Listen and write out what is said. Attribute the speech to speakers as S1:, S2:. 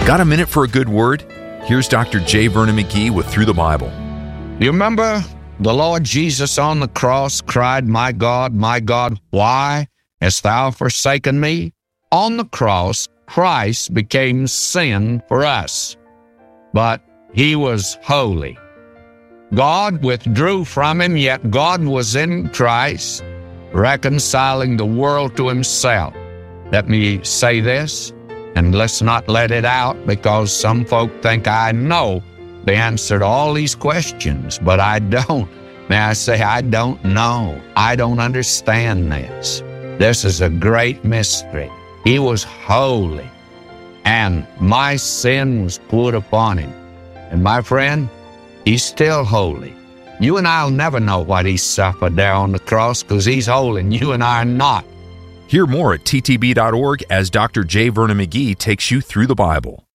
S1: Got a minute for a good word? Here's Dr. J. Vernon McGee with Through the Bible.
S2: You remember the Lord Jesus on the cross cried, my God, why hast thou forsaken me? On the cross, Christ became sin for us, but he was holy. God withdrew from him, yet God was in Christ, reconciling the world to himself. Let me say this, and let's not let it out, because some folk think I know the answer to all these questions, but I don't. May I say, I don't know. I don't understand this. This is a great mystery. He was holy, and my sin was put upon him. And my friend, he's still holy. You and I will never know what he suffered there on the cross, because he's holy, and you and I are not.
S1: Hear more at ttb.org as Dr. J. Vernon McGee takes you through the Bible.